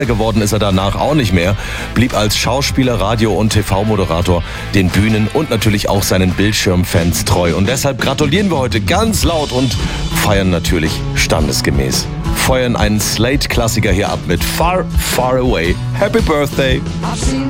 Geworden ist er danach auch nicht mehr, blieb als Schauspieler, Radio- und TV-Moderator den Bühnen und natürlich auch seinen Bildschirmfans treu. Und deshalb gratulieren wir heute ganz laut und feiern natürlich standesgemäß. Feuern einen Slate-Klassiker hier ab mit Far, Far Away. Happy Birthday!